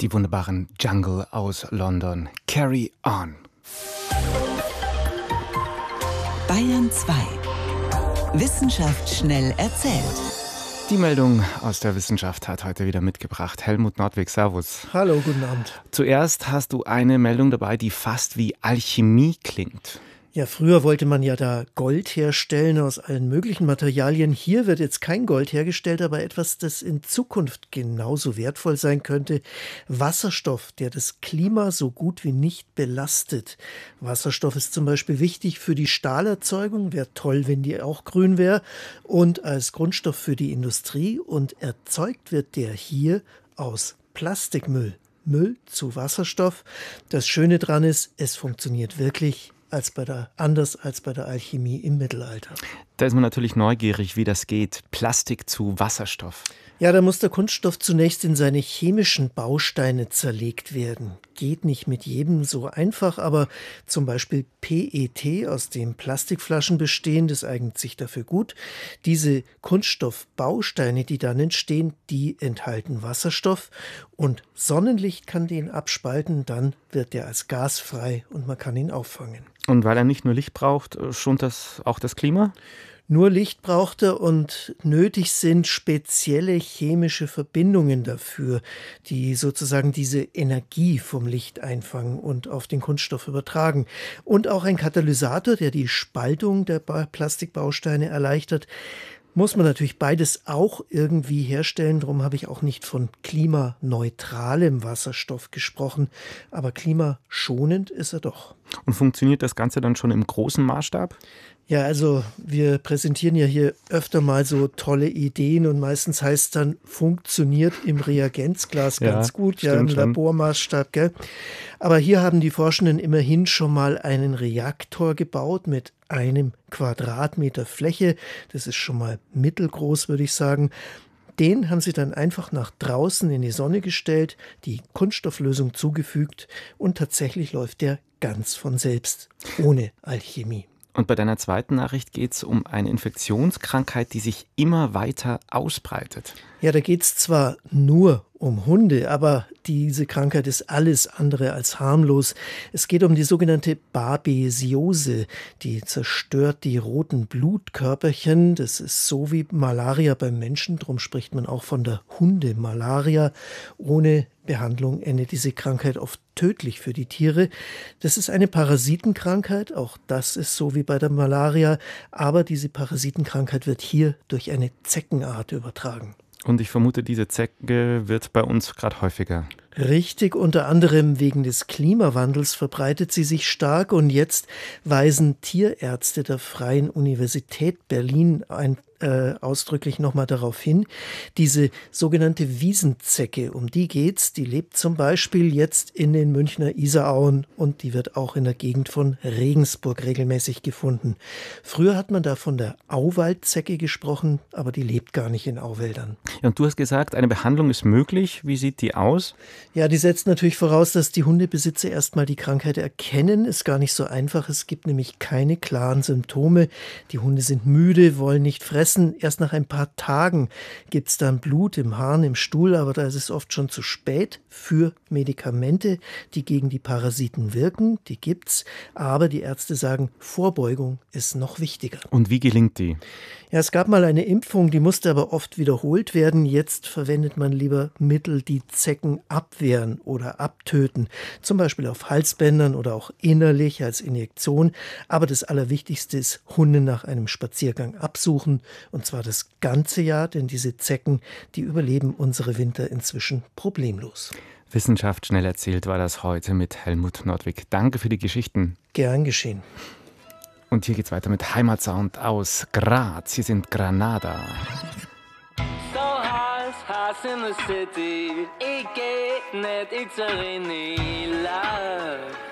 Die wunderbaren Jungle aus London. Carry on. Bayern 2. Wissenschaft schnell erzählt. Die Meldung aus der Wissenschaft hat heute wieder mitgebracht Helmut Nordwig, servus. Hallo, guten Abend. Zuerst hast du eine Meldung dabei, die fast wie Alchemie klingt. Ja, früher wollte man ja da Gold herstellen aus allen möglichen Materialien. Hier wird jetzt kein Gold hergestellt, aber etwas, das in Zukunft genauso wertvoll sein könnte. Wasserstoff, der das Klima so gut wie nicht belastet. Wasserstoff ist zum Beispiel wichtig für die Stahlerzeugung. Wäre toll, wenn die auch grün wäre. Und als Grundstoff für die Industrie. Und erzeugt wird der hier aus Plastikmüll. Müll zu Wasserstoff. Das Schöne dran ist, es funktioniert wirklich anders als bei der Alchemie im Mittelalter. Da ist man natürlich neugierig, wie das geht. Plastik zu Wasserstoff. Ja, da muss der Kunststoff zunächst in seine chemischen Bausteine zerlegt werden. Geht nicht mit jedem so einfach, aber zum Beispiel PET, aus dem Plastikflaschen bestehen, das eignet sich dafür gut. Diese Kunststoffbausteine, die dann entstehen, die enthalten Wasserstoff und Sonnenlicht kann den abspalten, dann wird der als Gas frei und man kann ihn auffangen. Und weil er nicht nur Licht braucht, schont das auch das Klima? Nur Licht braucht er und nötig sind spezielle chemische Verbindungen dafür, die sozusagen diese Energie vom Licht einfangen und auf den Kunststoff übertragen. Und auch ein Katalysator, der die Spaltung der Plastikbausteine erleichtert. Muss man natürlich beides auch irgendwie herstellen. Darum habe ich auch nicht von klimaneutralem Wasserstoff gesprochen. Aber klimaschonend ist er doch. Und funktioniert das Ganze dann schon im großen Maßstab? Ja, also wir präsentieren ja hier öfter mal so tolle Ideen und meistens heißt es dann, funktioniert im Reagenzglas ganz gut, ja, im Labormaßstab, gell? Aber hier haben die Forschenden immerhin schon mal einen Reaktor gebaut mit 1 Quadratmeter Fläche. Das ist schon mal mittelgroß, würde ich sagen. Den haben sie dann einfach nach draußen in die Sonne gestellt, die Kunststofflösung zugefügt und tatsächlich läuft der ganz von selbst, ohne Alchemie. Und bei deiner zweiten Nachricht geht es um eine Infektionskrankheit, die sich immer weiter ausbreitet. Ja, da geht es zwar nur um Hunde, aber diese Krankheit ist alles andere als harmlos. Es geht um die sogenannte Babesiose. Die zerstört die roten Blutkörperchen. Das ist so wie Malaria beim Menschen. Darum spricht man auch von der Hundemalaria. Ohne Behandlung endet diese Krankheit oft tödlich für die Tiere. Das ist eine Parasitenkrankheit. Auch das ist so wie bei der Malaria. Aber diese Parasitenkrankheit wird hier durch eine Zeckenart übertragen. Und ich vermute, diese Zecke wird bei uns gerade häufiger. Richtig, unter anderem wegen des Klimawandels verbreitet sie sich stark und jetzt weisen Tierärzte der Freien Universität Berlin ausdrücklich nochmal darauf hin. Diese sogenannte Wiesenzecke, um die geht's, die lebt zum Beispiel jetzt in den Münchner Isarauen und die wird auch in der Gegend von Regensburg regelmäßig gefunden. Früher hat man da von der Auwaldzecke gesprochen, aber die lebt gar nicht in Auwäldern. Ja, und du hast gesagt, eine Behandlung ist möglich. Wie sieht die aus? Ja, die setzt natürlich voraus, dass die Hundebesitzer erstmal die Krankheit erkennen. Ist gar nicht so einfach. Es gibt nämlich keine klaren Symptome. Die Hunde sind müde, wollen nicht fressen. Erst nach ein paar Tagen gibt es dann Blut im Harn, im Stuhl, aber da ist es oft schon zu spät für Medikamente, die gegen die Parasiten wirken. Die gibt's, aber die Ärzte sagen, Vorbeugung ist noch wichtiger. Und wie gelingt die? Ja, es gab mal eine Impfung, die musste aber oft wiederholt werden. Jetzt verwendet man lieber Mittel, die Zecken abwehren oder abtöten. Zum Beispiel auf Halsbändern oder auch innerlich als Injektion. Aber das Allerwichtigste ist, Hunde nach einem Spaziergang absuchen. Und zwar das ganze Jahr, denn diese Zecken, die überleben unsere Winter inzwischen problemlos. Wissenschaft schnell erzählt war das heute mit Helmut Nordwig. Danke für die Geschichten. Gern geschehen. Und hier geht's weiter mit Heimatsound aus Graz. Hier sind Granada. So heiß in the city. Ich geh nicht, ich zerrinne, love.